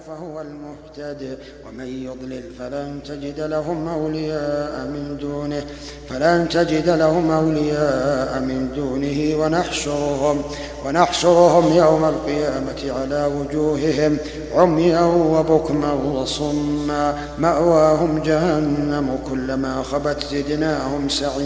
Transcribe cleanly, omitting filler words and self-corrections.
فهو المهتد ومن يضلل فلن تجد لهم أولياء من دونه ونحشرهم يوم القيامة على وجوههم عميا وبكما وصما مأواهم جهنم كلما خبت زدناهم سعيرا